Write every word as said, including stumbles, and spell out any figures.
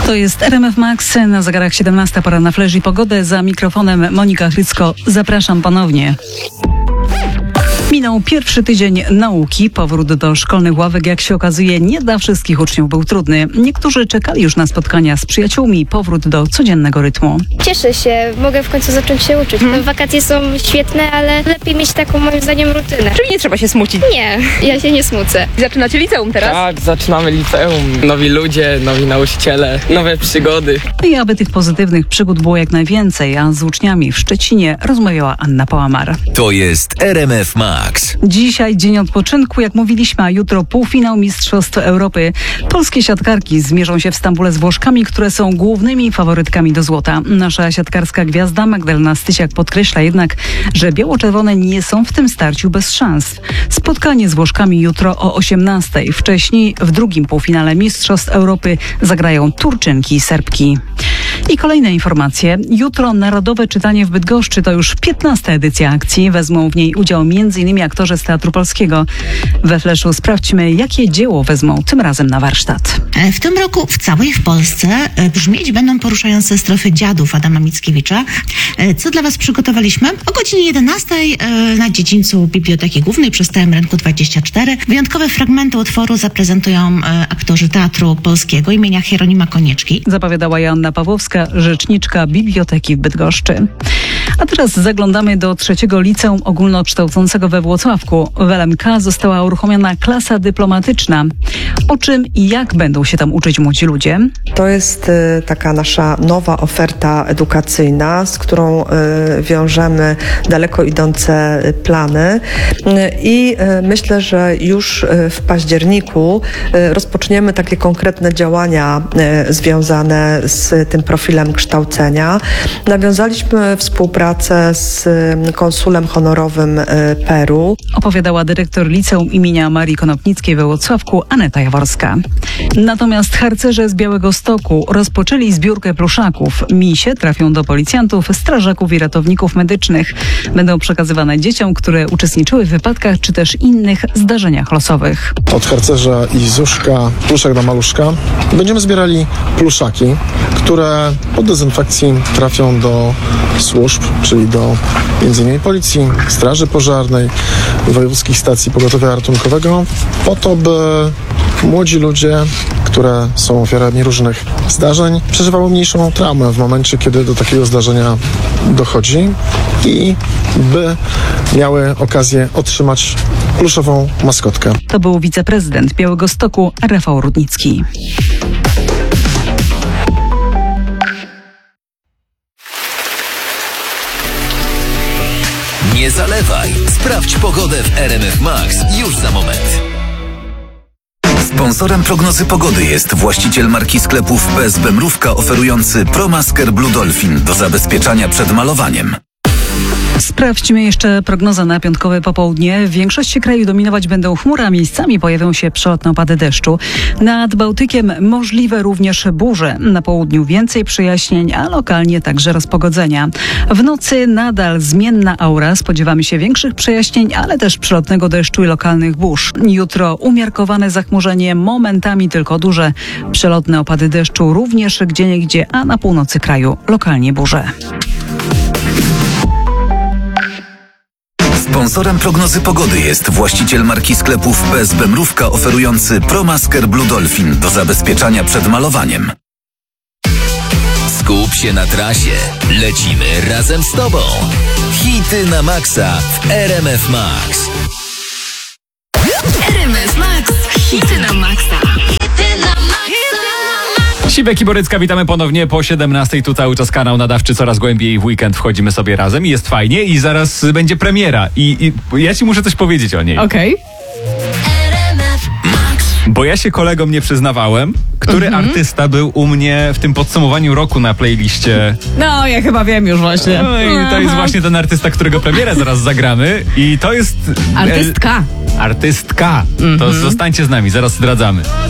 To jest R M F Max, na zegarach siedemnasta, pora na Flash i pogodę. Za mikrofonem Monika Chrycko. Zapraszam ponownie. Minął pierwszy tydzień nauki. Powrót do szkolnych ławek, jak się okazuje, nie dla wszystkich uczniów był trudny. Niektórzy czekali już na spotkania z przyjaciółmi, powrót do codziennego rytmu. Cieszę się, mogę w końcu zacząć się uczyć. Hmm. Wakacje są świetne, ale lepiej mieć taką, moim zdaniem, rutynę. Czyli nie trzeba się smucić? Nie, ja się nie smucę. Zaczynacie liceum teraz? Tak, zaczynamy liceum. Nowi ludzie, nowi nauczyciele, nowe przygody. I aby tych pozytywnych przygód było jak najwięcej, a z uczniami w Szczecinie rozmawiała Anna Pałamar. To jest R M F Max. Dzisiaj dzień odpoczynku, jak mówiliśmy, a jutro półfinał Mistrzostw Europy. Polskie siatkarki zmierzą się w Stambule z Włoszkami, które są głównymi faworytkami do złota. Nasza siatkarska gwiazda Magdalena Stysiak podkreśla jednak, że biało-czerwone nie są w tym starciu bez szans. Spotkanie z Włoszkami jutro o osiemnastej. Wcześniej w drugim półfinale Mistrzostw Europy zagrają Turczynki i Serbki. I kolejne informacje. Jutro Narodowe Czytanie w Bydgoszczy to już piętnasta edycja akcji. Wezmą w niej udział m.in. aktorzy z Teatru Polskiego. We Fleszu sprawdźmy, jakie dzieło wezmą tym razem na warsztat. W tym roku w całej w Polsce brzmieć będą poruszające strofy Dziadów Adama Mickiewicza. Co dla Was przygotowaliśmy? O godzinie jedenastej na dziedzińcu Biblioteki Głównej przy Starym Rynku dwadzieścia cztery wyjątkowe fragmenty utworu zaprezentują aktorzy Teatru Polskiego imienia Hieronima Konieczki. Zapowiadała Joanna Pawłowska, rzeczniczka Biblioteki w Bydgoszczy. A teraz zaglądamy do trzeciego liceum ogólnokształcącego we Włocławku. W L M K została uruchomiona klasa dyplomatyczna. O czym i jak będą się tam uczyć młodzi ludzie? To jest y, taka nasza nowa oferta edukacyjna, z którą y, wiążemy daleko idące plany y, i y, myślę, że już y, w październiku y, rozpoczniemy takie konkretne działania y, związane z tym profilem kształcenia. Nawiązaliśmy współpracę z y, konsulem honorowym y, Peru. Opowiadała dyrektor liceum imienia Marii Konopnickiej we Włocławku Aneta Jaworska. Natomiast harcerze z Białegostoku rozpoczęli zbiórkę pluszaków. Misie trafią do policjantów, strażaków i ratowników medycznych. Będą przekazywane dzieciom, które uczestniczyły w wypadkach czy też innych zdarzeniach losowych. Od harcerza i Zuszka, pluszek dla maluszka. Będziemy zbierali pluszaki, które po dezynfekcji trafią do służb, czyli do między innymi policji, straży pożarnej, wojewódzkich stacji pogotowia ratunkowego, po to, by młodzi ludzie, które są ofiarami różnych zdarzeń, przeżywały mniejszą traumę w momencie, kiedy do takiego zdarzenia dochodzi i by miały okazję otrzymać pluszową maskotkę. To był wiceprezydent Białegostoku Rafał Rudnicki. Nie zalewaj. Sprawdź pogodę w R M F Max już za moment. Sponsorem prognozy pogody jest właściciel marki sklepów P S B Mrówka oferujący ProMasker Blue Dolphin do zabezpieczania przed malowaniem. Sprawdźmy jeszcze prognozę na piątkowe popołudnie. W większości kraju dominować będą chmury, a miejscami pojawią się przelotne opady deszczu. Nad Bałtykiem możliwe również burze. Na południu więcej przejaśnień, a lokalnie także rozpogodzenia. W nocy nadal zmienna aura. Spodziewamy się większych przejaśnień, ale też przelotnego deszczu i lokalnych burz. Jutro umiarkowane zachmurzenie, momentami tylko duże. Przelotne opady deszczu również gdzieniegdzie, a na północy kraju lokalnie burze. Sponsorem prognozy pogody jest właściciel marki sklepów P S B Mrówka oferujący ProMasker Blue Dolphin do zabezpieczania przed malowaniem. Skup się na trasie. Lecimy razem z Tobą. Hity na maksa w R M F Max. R M F Max. Hity na maksa. Hity na maksa. Siwek i Borycka, witamy ponownie po siedemnastej. Tu cały czas kanał nadawczy, coraz głębiej w weekend wchodzimy sobie razem i jest fajnie i zaraz będzie premiera. I, i ja ci muszę coś powiedzieć o niej. Okej. Bo ja się kolegom nie przyznawałem, który Mhm. artysta był u mnie w tym podsumowaniu roku na playliście. No, ja chyba wiem już właśnie. No i to jest właśnie ten artysta, którego premierę zaraz zagramy. I to jest... Artystka. Artystka. To zostańcie z nami, zaraz zdradzamy.